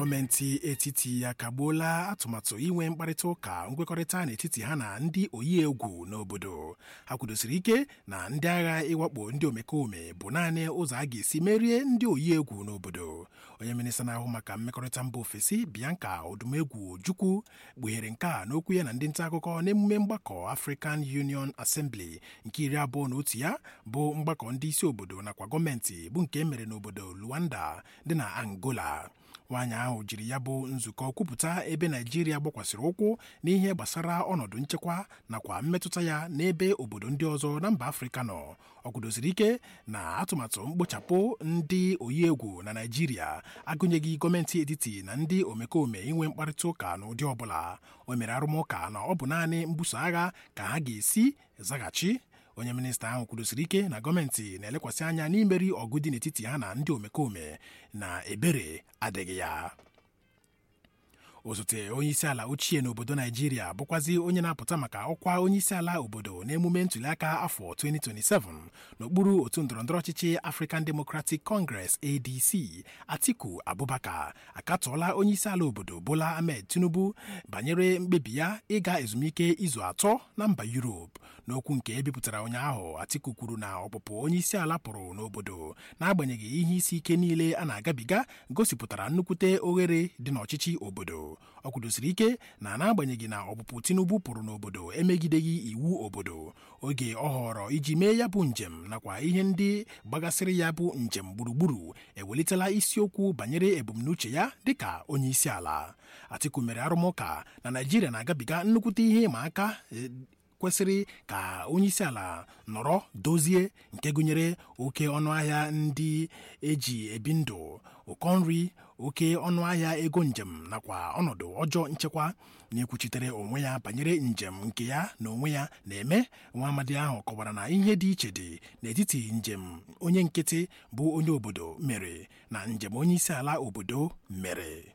Gọọmenti etiti ya kagbuola atụmatụ inwe mkparịta ụka nkwekọrịta n'etiti ha na ndị oyi egwu n'obodo. Ha kwudosiri ike na ndị agha ịwakpo ndị omekome bụ naanị ụzọ a ga-esi merie ndị oyi egwu n'obodo. Onye minista na-ahụ maka mmekọrịta mba ofesi Bianca Odumegwu Ojukwu kpughere nke a n'okwu ya na ndị nta akụkọ n'emume mgbakọ African Union Assembly nke 21 ya bụ mgbakọ ndị isi obodo nakwa gọọmenti bụ nke emere n'obodo Luanda dị na Angola. Nwaanyị ahụ jiri ya bụ nzukọ kwupụta ebe Naịjirịa gbakwasịrị ụkwụ n'ihe gbasara ọnọdụ nchekwa nakwa mmetụta ya n'ebe obodo ndị ọzọ na mba Afrịka nọ. Ọ kwudosiri ike na atụmatụ mkpochapụ ndị oyi egwu na Naịjirịa agụnyeghị gọọmenti etiti na ndị omekome inwe mkparịta ụka n'ụdị ọbụla. O mere arụmụka na ọ bụ naanị mbuso agha ka ha ga-esi zaghachi. Onye minista ahụ kwudosiri ike na gọọmenti na-elekwasị anya n'imeri ọgụ dị n'etiti ha na ndị omekome na ebere adịghị ya. Osote onyeisiala ochie n'obodo Naịjirịa bụkwazi onye na-apụta maka ọkwa onyeisiala obodo n'emume ntụliaka afọ 2027 n'okpuru otu ndọrọndọrọ ọchịchị African Democratic Congress ADC, Atiku Abubakar akatọọla onyeisiala obodo Bola Ahmed Tinubu banyere mkpebi ya ịga ezumike izu 3 na mba Europe. N'okwu nke ebipụtara ụnyaahụ, Atiku kwuru na ọpụpụ onyeisiala pụrụ n'obodo n'agbanyeghị ihe isi ike niile a na-agabiga gosipụtara nnukwute oghere dị n'ọchịchị obodo. Ọ kwudosiri ike na n'agbanyeghị na ọpụpụ Tinubu pụrụ n'obodo emegideghị iwu obodo, oge ọ họrọ iji mee ya bụ njem nakwa ihe ndị gbagasịrị ya bụ njem gburugburu ewelitela isiokwu banyere ebumnuche ya dịka onyeisiala. Atiku mere arụmụka na Naịjirịa na-agabiga nnukwute ihe ịma aka kwesịrị ka onyeisiala nọrọ dozie, nke gụnyere oke ọnụahịa ndị eji ebi ndụ, ụkọ nri, oke ọnụahịa ego njem nakwa ọnọdụ ọjọọ nchekwa. Na-ekwuchitere onwe ya banyere njem nke ya na onwe ya na-eme, nwa amadi ahụ kọwara na ihe dị iche dị n'etiti njem onye nkịtị bụ onye obodo mere na njem onyeisiala obodo mere.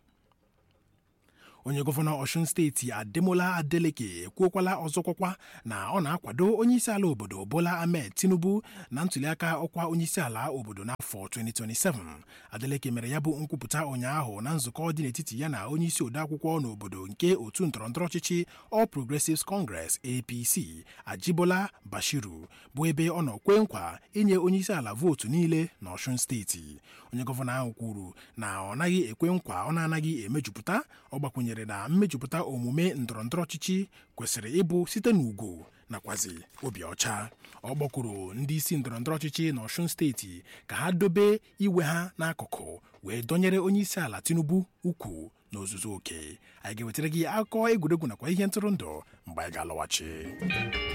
Onye gọvanọ Ọshun steeti Ademola Adeleke ekwuokwala ọzọkwakwa na ọ na-akwado onyeisiala obodo Bola Ahmed Tinubu na ntụliaka ọkwa onyeisiala obodo n'afọ 2027. Adeleke mere ya bụ nkwupụta ụnyaahụ na nzukọ dị n'etiti ya na onyeisi odeakwụkwọ n'obodo nke otu ndọrọndọrọ ọchịchị All Progressives Congress APC Ajibola Bashiru, bụ ebe ọ nọ kwe nkwa inye onyeisiala vootu niile n'Ọshun steeti. Onye gọvanọ ahụ kwuru na ọ naghị ekwe nkwa ọ na-anaghị emejupụta. Ọ gbakwunyere na mmejupụta omume ndọrọndọrọ ọchịchị kwesịrị ịbụ site n'ugwu nakwazi obi ọcha. Ọ kpọkuru ndị isi ndọrọndọrọ ọchịchị n'Ọshun steeti ka ha dobe iwe ha n'akụkụ wee dọnyere onyeisiala Tinubu ukwu n'ozuzu oke. Anyị ga-ewetara gị akụkọ egwuregwu nakwa ihe ntụrụndụ mgbe anyị ga-alọghachi.